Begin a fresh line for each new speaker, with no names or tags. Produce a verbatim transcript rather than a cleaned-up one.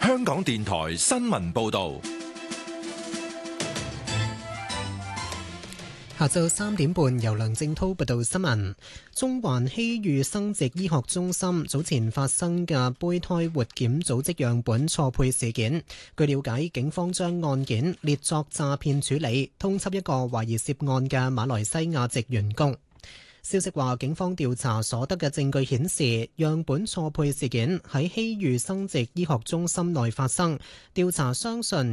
香港電台新聞報道。
下晝三點半，由梁正濤報道新聞。中環希裕生殖醫學中心早前發生嘅胚胎活檢組織樣本錯配事件，據了解，警方將案件列作詐騙處理，通緝一個懷疑涉案嘅馬來西亞籍員工。消息話，警方調查所得嘅證據顯示，樣本錯配事件喺希裕生殖醫學中心內發生。調查相信